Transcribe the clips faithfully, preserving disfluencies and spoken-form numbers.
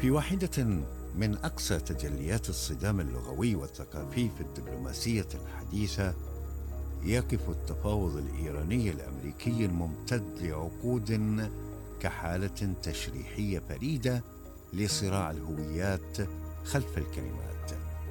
في واحدة من أقصى تجليات الصدام اللغوي والثقافي في الدبلوماسية الحديثة، يقف التفاوض الإيراني الأمريكي الممتد لعقود كحالة تشريحية فريدة لصراع الهويات خلف الكلمات.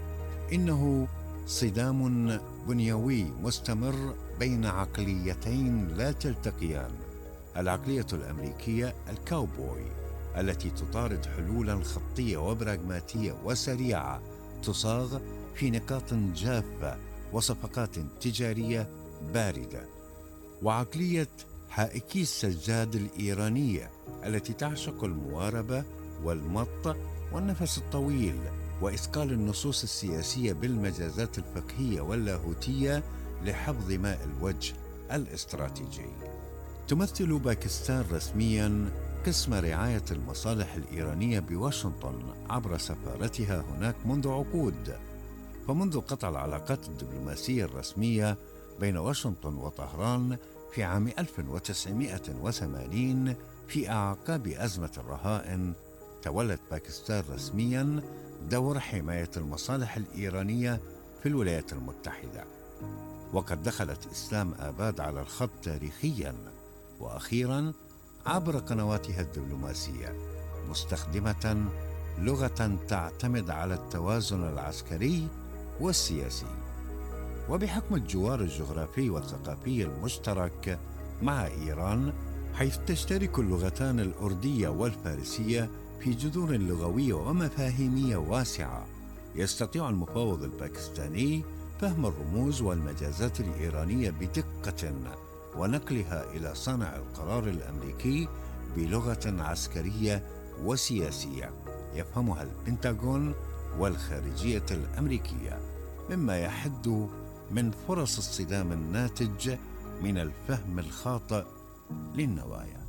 إنه صدام بنيوي مستمر بين عقليتين لا تلتقيان: العقلية الأمريكية الكاوبوي التي تطارد حلولا خطية وبراغماتية وسريعة تصاغ في نقاط جافة وصفقات تجارية باردة، وعقلية حائكي السجاد الإيرانية التي تعشق المواربة والمط والنفس الطويل وإثقال النصوص السياسية بالمجازات الفقهية واللاهوتية لحفظ ماء الوجه الاستراتيجي. تمثل باكستان رسمياً قسم رعاية المصالح الإيرانية بواشنطن عبر سفارتها هناك منذ عقود. فمنذ قطع العلاقات الدبلوماسية الرسمية بين واشنطن وطهران في عام ألف وتسعمائة وثمانين في أعقاب أزمة الرهائن، تولت باكستان رسمياً دور حماية المصالح الإيرانية في الولايات المتحدة. وقد دخلت إسلام آباد على الخط تاريخياً وأخيراً عبر قنواتها الدبلوماسية، مستخدمة لغة تعتمد على التوازن العسكري والسياسي. وبحكم الجوار الجغرافي والثقافي المشترك مع إيران، حيث تشترك اللغتان الأردية والفارسية في جذور لغوية ومفاهيمية واسعة، يستطيع المفاوض الباكستاني فهم الرموز والمجازات الإيرانية بدقة ونقلها إلى صانع القرار الأمريكي بلغة عسكرية وسياسية يفهمها البنتاغون والخارجية الأمريكية، مما يحد من فرص الصدام الناتج من الفهم الخاطئ للنوايا.